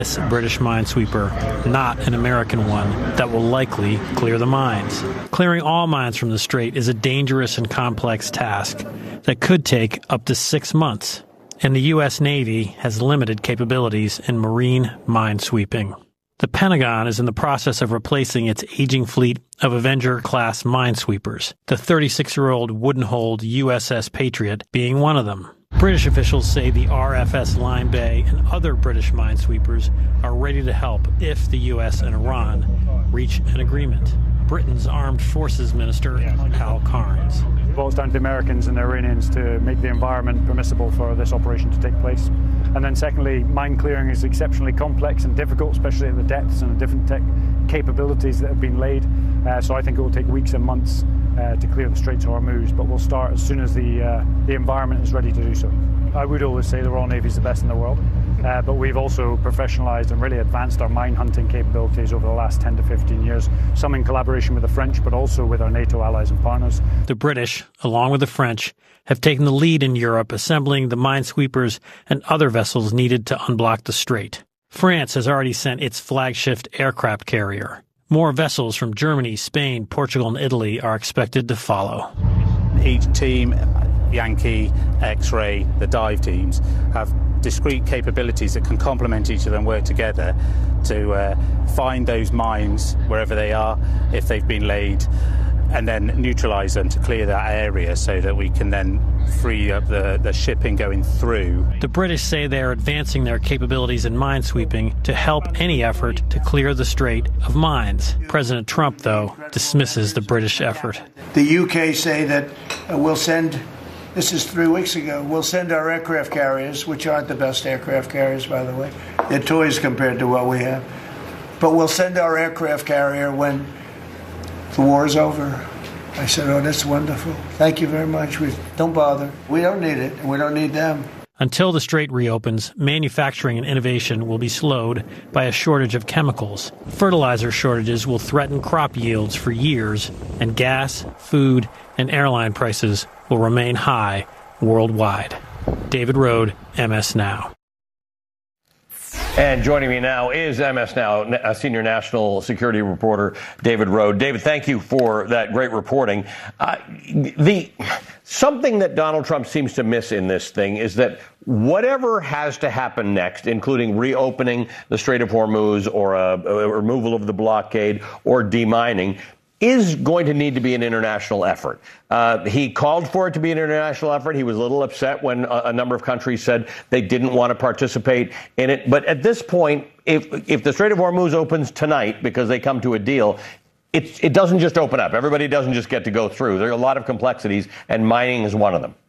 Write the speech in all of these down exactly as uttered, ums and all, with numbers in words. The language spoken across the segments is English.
It's a British minesweeper, not an American one, that will likely clear the mines. Clearing all mines from the strait is a dangerous and complex task that could take up to six months, and the U S Navy has limited capabilities in marine minesweeping. The Pentagon is in the process of replacing its aging fleet of Avenger-class minesweepers, the thirty-six-year-old wooden-hulled U S S Patriot being one of them. British officials say the R F S Line Bay and other British minesweepers are ready to help if the U S and Iran reach an agreement. Britain's Armed Forces Minister, Hal Carnes. It boils down to the Americans and the Iranians to make the environment permissible for this operation to take place. And then secondly, mine clearing is exceptionally complex and difficult, especially at the depths and the different tech capabilities that have been laid. Uh, so I think it will take weeks and months uh, to clear the Straits of Hormuz, but we'll start as soon as the, uh, the environment is ready to do so. I would always say the Royal Navy is the best in the world, uh, but we've also professionalised and really advanced our mine hunting capabilities over the last ten to fifteen years, some in collaboration with the French, but also with our NATO allies and partners. The British, along with the French, have taken the lead in Europe, assembling the minesweepers and other vessels needed to unblock the strait. France has already sent its flagship aircraft carrier. More vessels from Germany, Spain, Portugal, and Italy are expected to follow. Each team, Yankee, X-ray, the dive teams, have discrete capabilities that can complement each other and work together to uh, find those mines wherever they are, if they've been laid, and then neutralise them to clear that area so that we can then free up the, the shipping going through. The British say they are advancing their capabilities in minesweeping to help any effort to clear the strait of mines. President Trump, though, dismisses the British effort. The U K say that uh, we'll send, this is three weeks ago, we'll send our aircraft carriers, which aren't the best aircraft carriers, by the way. They're toys compared to what we have. But we'll send our aircraft carrier when the war is over. I said, oh, that's wonderful. Thank you very much. We, don't bother. We don't need it, and we don't need them. Until the strait reopens, manufacturing and innovation will be slowed by a shortage of chemicals. Fertilizer shortages will threaten crop yields for years, and gas, food, and airline prices will remain high worldwide. David Rohde, M S Now. And joining me now is M S Now senior national security reporter David Rohde. David, thank you for that great reporting. Uh, the something that Donald Trump seems to miss in this thing is that whatever has to happen next, including reopening the Strait of Hormuz or a, a removal of the blockade or demining, is going to need to be an international effort. Uh, he called for it to be an international effort. He was a little upset when a, a number of countries said they didn't want to participate in it. But at this point, if if the Strait of Hormuz opens tonight because they come to a deal, it, it doesn't just open up. Everybody doesn't just get to go through. There are a lot of complexities, and mining is one of them.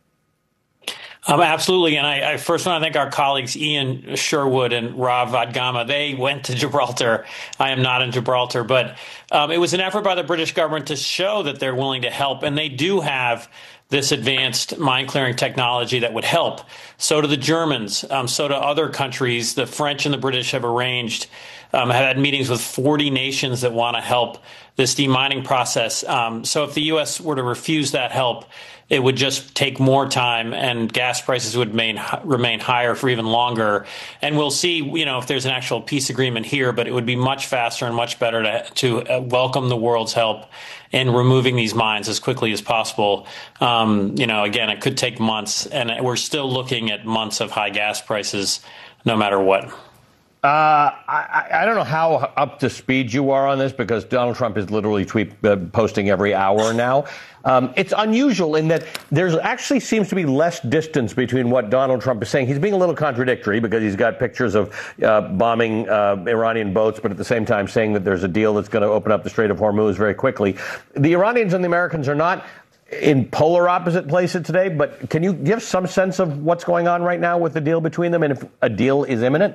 Um, absolutely. And I, I first want to thank our colleagues, Ian Sherwood and Rav Vadgama. They went to Gibraltar. I am not in Gibraltar, but um, it was an effort by the British government to show that they're willing to help. And they do have this advanced mine clearing technology that would help. So do the Germans. Um, so do other countries. The French and the British have arranged, um, have had meetings with forty nations that want to help this demining process. Um, so if the U S were to refuse that help, it would just take more time, and gas prices would remain, remain higher for even longer. And we'll see, you know, if there's an actual peace agreement here, but it would be much faster and much better to, to welcome the world's help in removing these mines as quickly as possible. Um, you know, again, it could take months, and we're still looking at months of high gas prices, no matter what. Uh, I, I don't know how up to speed you are on this, because Donald Trump is literally tweet uh, posting every hour now. Um, it's unusual in that there actually seems to be less distance between what Donald Trump is saying. He's being a little contradictory because he's got pictures of uh, bombing uh, Iranian boats, but at the same time saying that there's a deal that's going to open up the Strait of Hormuz very quickly. The Iranians and the Americans are not in polar opposite places today, but can you give some sense of what's going on right now with the deal between them, and if a deal is imminent?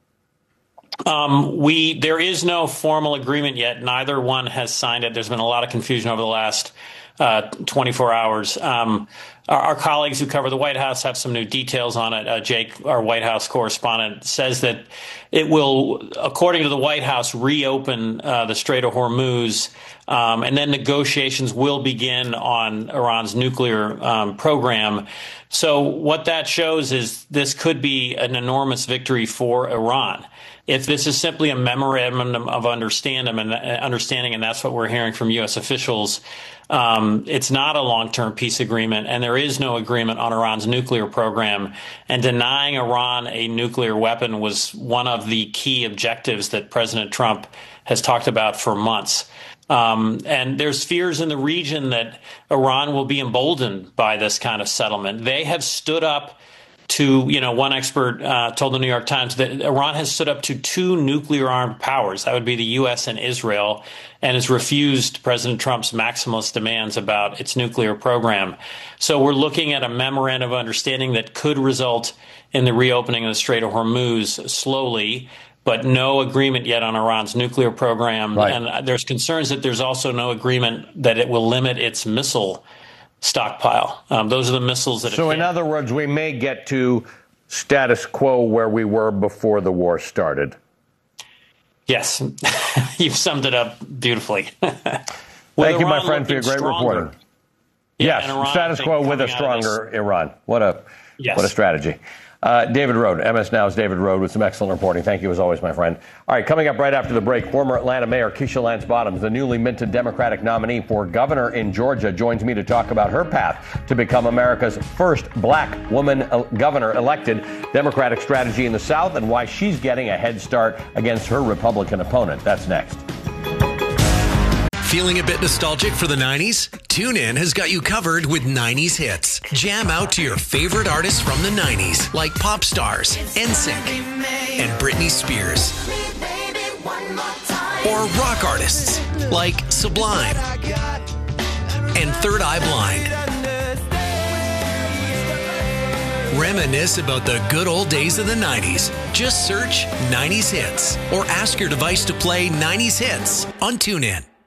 Um, we there is no formal agreement yet. Neither one has signed it. There's been a lot of confusion over the last uh, twenty-four hours. Um, our, our colleagues who cover the White House have some new details on it. Uh, Jake, our White House correspondent, says that it will, according to the White House, reopen uh, the Strait of Hormuz, um, and then negotiations will begin on Iran's nuclear um, program. So what that shows is this could be an enormous victory for Iran. if this is simply a memorandum of understanding, and understanding, and that's what we're hearing from U S officials, um, it's not a long-term peace agreement, and there is no agreement on Iran's nuclear program. And denying Iran a nuclear weapon was one of the key objectives that President Trump has talked about for months. Um, and there's fears in the region that Iran will be emboldened by this kind of settlement. They have stood up to, you know, one expert uh, told the New York Times that Iran has stood up to two nuclear-armed powers. That would be the U S and Israel, and has refused President Trump's maximalist demands about its nuclear program. So we're looking at a memorandum of understanding that could result in the reopening of the Strait of Hormuz slowly, but no agreement yet on Iran's nuclear program. Right. And there's concerns that there's also no agreement that it will limit its missile stockpile. Um, those are the missiles that. So, in other words, we may get to status quo where we were before the war started. Yes, you've summed it up beautifully. Thank you, my friend, for your great stronger. reporting. Yeah, yes, Iran, status quo with a stronger Iran. What a yes. what a strategy. Uh, David Rohde, M S Now's David Rohde with some excellent reporting. Thank you as always, my friend. All right, coming up right after the break, former Atlanta Mayor Keisha Lance Bottoms, the newly minted Democratic nominee for governor in Georgia, joins me to talk about her path to become America's first black woman uh, governor elected, Democratic strategy in the South, and why she's getting a head start against her Republican opponent. That's next. Feeling a bit nostalgic for the nineties? TuneIn has got you covered with nineties hits. Jam out to your favorite artists from the nineties, like pop stars, N Sync, and Britney Spears. Or rock artists, like Sublime and Third Eye Blind. Reminisce about the good old days of the nineties. Just search nineties hits or ask your device to play nineties hits on TuneIn.